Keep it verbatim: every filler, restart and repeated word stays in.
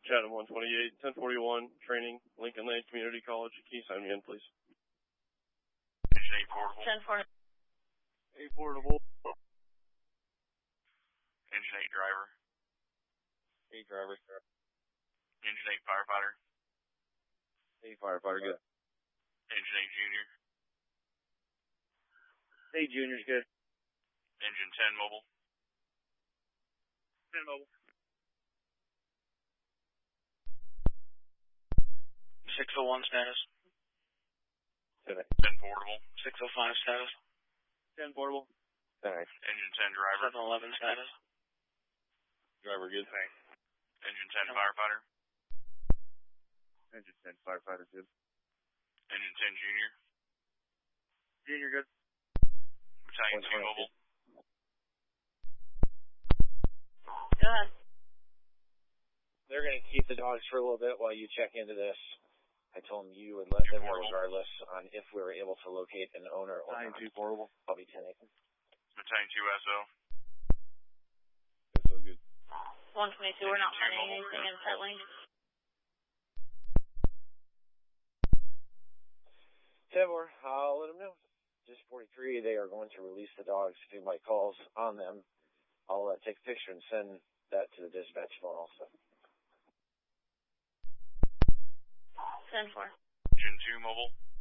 Chatham one twenty-eight, ten forty-one, training, Lincoln Lane Community College. Can you sign me in, please? Engine eight portable. ten four. eight portable. Engine eight driver. eight driver. Engine eight firefighter. eight firefighter, good. Engine eight junior. eight junior's good. Engine ten mobile. ten mobile. six oh one status. ten portable. six oh five status. ten portable. Thanks. Engine ten driver. seven eleven status. Driver good. Thanks. Engine ten firefighter. Engine ten firefighter good. Engine ten junior. Junior good. Battalion two mobile. Go ahead. They're going to keep the dogs for a little bit while you check into this. I told them you would let them know regardless on if we were able to locate an owner or Battalion not. two portable. Probably ten eight. Battalion two S O. That's so good. one twenty-two, we're not finding anything in Petlink. ten more, I'll let them know. Just forty-three, they are going to release the dogs. If anybody calls on them, I'll uh, take a picture and send that to the dispatch phone also. ten four. Engine two mobile.